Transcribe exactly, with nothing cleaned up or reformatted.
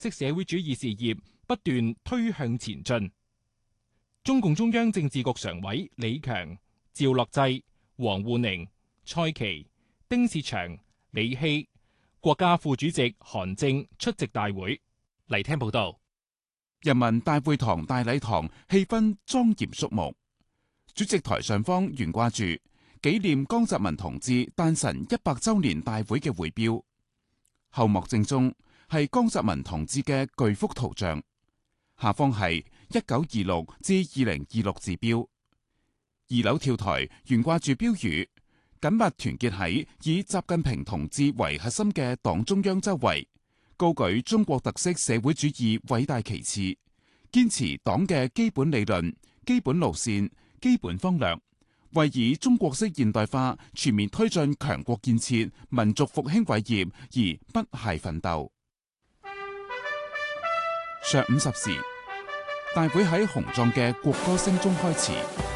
色社會主義事業不斷推向前進。中共中央政治局常委李強、趙樂際、王滬寧、蔡奇、丁薛祥、李希、國家副主席韓正出席大會。嚟聽報道。 人民大會堂大禮堂氣氛莊嚴肅穆，主席台上方懸掛住紀念江澤民同志誕辰一百周年大會嘅會標，後幕正中係江澤民同志嘅巨幅圖像，下方係一九二六至二零二六字標。二樓跳台懸掛住標語，緊密團結喺以習近平同志為核心嘅黨中央周圍，高舉中國特色社會主義偉大旗幟，堅持黨嘅基本理論、基本路線、基本方略，為以中國式現代化全面推進強國建設、民族復興偉業而不懈奮鬥。上午十時，大會喺雄壯嘅國歌聲中開始。